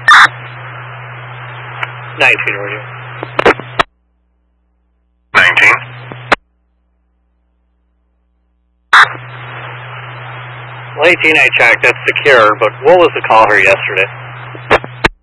19, radio. 19. Well, 18 I checked, that's secure, but what was the call here yesterday?